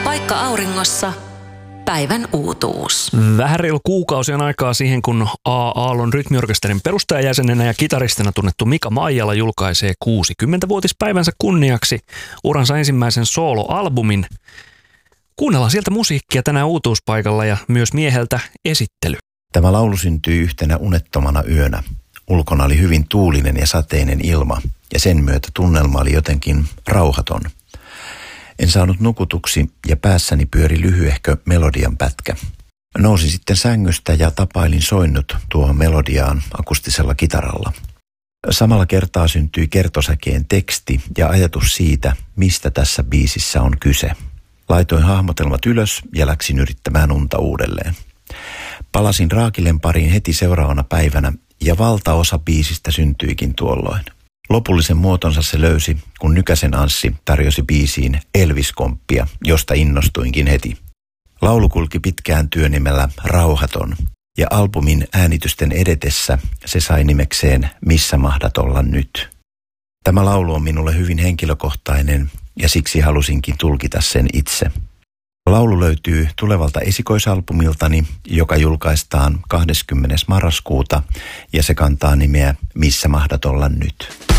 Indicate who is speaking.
Speaker 1: Paikka auringossa. Päivän uutuus.
Speaker 2: Vähän reilu kuukausi on aikaa siihen, kun A-Aallon rytmiorkesterin perustajajäsenenä ja kitaristina tunnettu Mika Maijala julkaisee 60-vuotispäivänsä kunniaksi uransa ensimmäisen sooloalbumin. Kuunnellaan sieltä musiikkia tänään uutuuspaikalla ja myös mieheltä esittely.
Speaker 3: Tämä laulu syntyi yhtenä unettomana yönä. Ulkona oli hyvin tuulinen ja sateinen ilma ja sen myötä tunnelma oli jotenkin rauhaton. En saanut nukutuksi ja päässäni pyöri lyhyehkö melodian pätkä. Nousin sitten sängystä ja tapailin soinnut tuohon melodiaan akustisella kitaralla. Samalla kertaa syntyi kertosäkeen teksti ja ajatus siitä, mistä tässä biisissä on kyse. Laitoin hahmotelmat ylös ja läksin yrittämään unta uudelleen. Palasin Raakilen pariin heti seuraavana päivänä ja valtaosa biisistä syntyikin tuolloin. Lopullisen muotonsa se löysi, kun Nykäsen Anssi tarjosi biisiin Elvis-komppia, josta innostuinkin heti. Laulu kulki pitkään työnimellä Rauhaton, ja albumin äänitysten edetessä se sai nimekseen Missä mahdat olla nyt. Tämä laulu on minulle hyvin henkilökohtainen, ja siksi halusinkin tulkita sen itse. Laulu löytyy tulevalta esikoisalbumiltani, joka julkaistaan 20. marraskuuta, ja se kantaa nimeä Missä mahdat olla nyt.